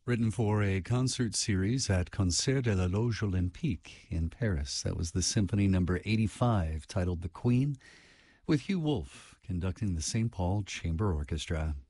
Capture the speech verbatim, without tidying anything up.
Written for a concert series at Concert de la Loge Olympique in Paris. That was the Symphony Number eighty-five, titled The Queen, with Hugh Wolf conducting the Saint Paul Chamber Orchestra.